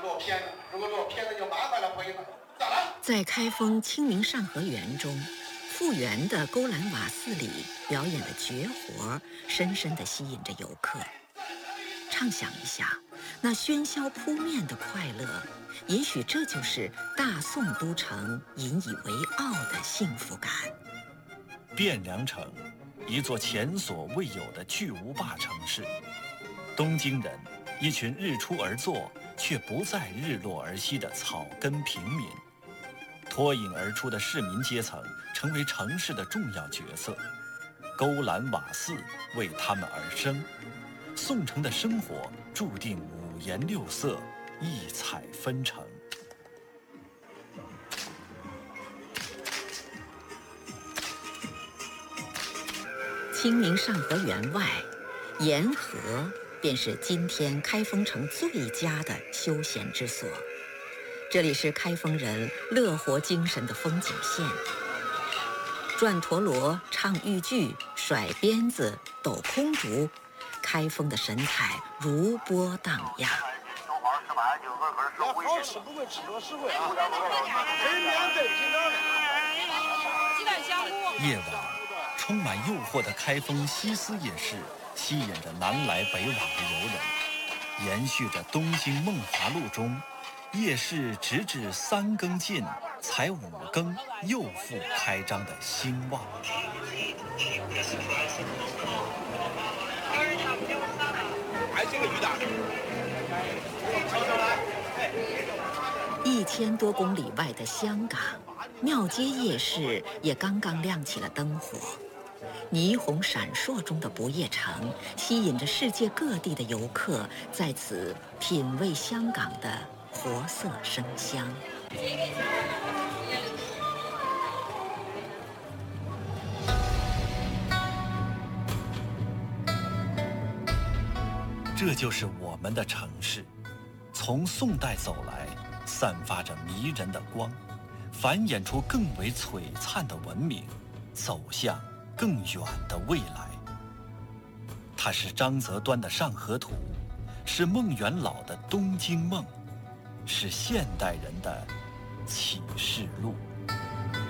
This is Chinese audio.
落偏了，如果落偏了就麻烦了朋友们。再来， 在开封清明上河园中，复原的勾栏瓦肆里表演的绝活，深深地吸引着游客。畅想一下，那喧嚣扑面的快乐，也许这就是大宋都城引以为傲的幸福感。 汴梁城，一座前所未有的巨无霸城市。东京人，一群日出而作却不再日落而息的草根平民。脱颖而出的市民阶层成为城市的重要角色，勾栏瓦肆为他们而生。宋城的生活注定五颜六色，异彩纷呈。 清明上河园外，沿河便是今天开封城最佳的休闲之所。这里是开封人乐活精神的风景线，转陀螺、唱豫剧、甩鞭子、抖空竹，开封的神采如波荡漾。 好吃不会吃多实惠啊！很免费， 鸡蛋香菇。 夜晚，充满诱惑的开封西斯夜市吸引着南来北往的游人，延续着东京梦华录中夜市直至3更尽，才5更又复开张的兴旺。 还这个鱼蛋 ，1000多公里外的香港，庙街夜市也刚刚亮起了灯火。霓虹闪烁中的不夜城，吸引着世界各地的游客在此品味香港的活色生香。 这就是我们的城市，从宋代走来，散发着迷人的光，繁衍出更为璀璨的文明，走向更远的未来。它是张择端的上河图，是孟元老的东京梦，是现代人的启示录。